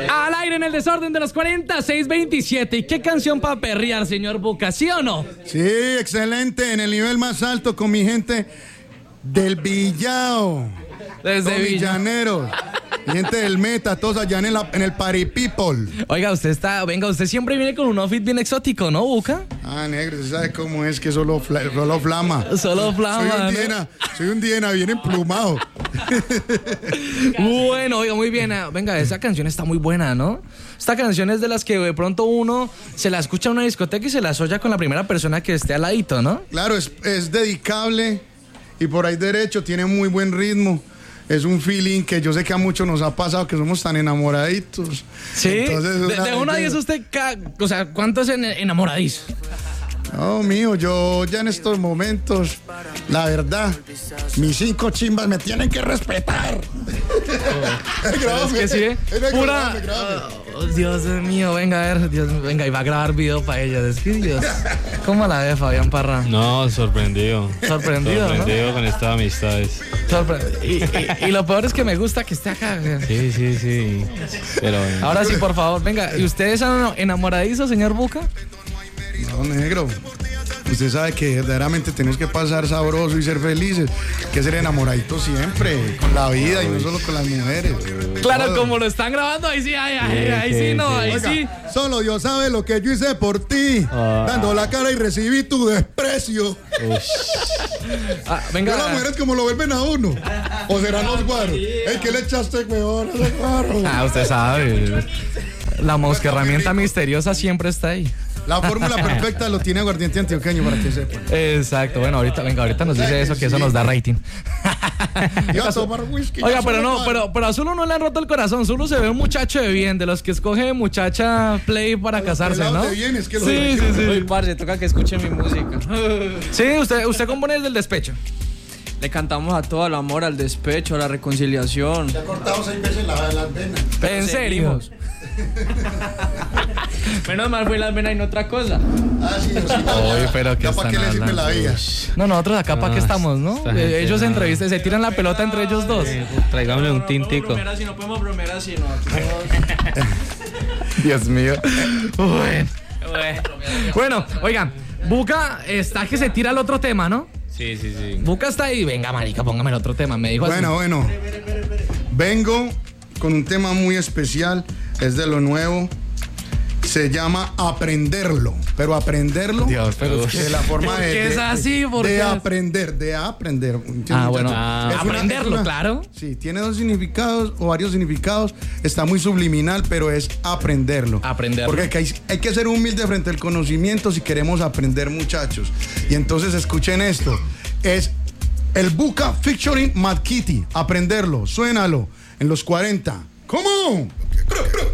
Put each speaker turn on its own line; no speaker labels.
Al aire en el desorden de los 40, 6:27. ¿Y qué canción para perrear, señor Buca? ¿Sí o no?
Sí, excelente. En el nivel más alto con mi gente del Villao.
Desde
Villaneros. Gente del Meta, todos allá en el Party People.
Oiga, usted siempre viene con un outfit bien exótico, ¿no, Buca?
Ah, negro, ¿usted sabe cómo es que solo flama?
Solo flama.
Soy un Diena bien emplumado.
Bueno, oiga, muy bien. Venga, esa canción está muy buena, ¿no? Esta canción es de las que de pronto uno se la escucha en una discoteca y se la soya con la primera persona que esté al ladito, ¿no?
Claro, es dedicable y por ahí derecho, tiene muy buen ritmo. Es un feeling que yo sé que a muchos nos ha pasado, que somos tan enamoraditos.
Sí.
Entonces,
de 1 a 10 usted, o sea, ¿cuántos enamoradizo?
No, mío, yo ya en estos momentos, la verdad, mis 5 chimbas me tienen que respetar.
Es que sí, pura. Oh, Dios mío, venga a ver, venga, y va a grabar video para ella. Es que Dios, ¿cómo la ve Fabián Parra?
No, sorprendido.
Sorprendido,
¿no? Con estas amistades.
Y lo peor es que me gusta que esté acá.
Sí. Pero
ahora sí, por favor, venga. ¿Y ustedes son enamoradizos, señor Buca?
No, negro. Usted sabe que verdaderamente tenemos que pasar sabroso y ser felices. Hay que ser enamoraditos siempre, con la vida y no solo con las mujeres.
Claro,
todo.
Como lo están grabando, ahí sí.
Oiga, solo Dios sabe lo que yo hice por ti. Dando la cara y recibí tu desprecio.
Venga.
Las mujeres como lo vuelven a uno. O serán los guaros. ¿Qué le echaste mejor a los guaros?
Usted sabe. La mosquerramienta misteriosa siempre está ahí.
La fórmula perfecta lo tiene Aguardiente Antioqueño, para que sepan.
Exacto. Bueno, ahorita nos dice eso, que eso nos da rating.
Iba a tomar whisky.
Oiga, pero a Zulu no le han roto el corazón. Zulu se ve un muchacho de bien, de los que escoge muchacha play para casarse, ¿no?
De bien, es que
sí.
Oye, parce, toca que escuchen mi música.
Sí, usted compone el del despecho.
Le cantamos a todo, al amor, al despecho, a la reconciliación.
Ya cortamos 6 veces las venas.
¿En serio?
Menos mal fue las venas y no otra cosa.
Sí.
Oye, pero que
¿para qué le sirve la vida?
No, nosotros acá para qué estamos, ¿no? Ellos se entrevistan, se tiran la pelota entre ellos dos.
Traigámosle un tintico.
No podemos bromear así, no.
Dios mío. Bueno, oigan, Buca está que se tira al otro tema, ¿no?
Sí.
Buca está ahí. Venga, marica, póngame el otro tema. Me dijo así.
Bueno. Vengo con un tema muy especial. Es de lo nuevo. Se llama Aprenderlo. Pero aprenderlo.
Dios, pero
de la forma de.
es así,
de aprender.
Bueno. Aprenderlo, claro.
Sí, tiene 2 significados o varios significados. Está muy subliminal, pero es aprenderlo.
Aprenderlo.
Porque hay que ser humilde frente al conocimiento si queremos aprender, muchachos. Y entonces escuchen esto. Es el Buca featuring Mad Kitty. Aprenderlo. Suénalo. En los 40. ¿Cómo?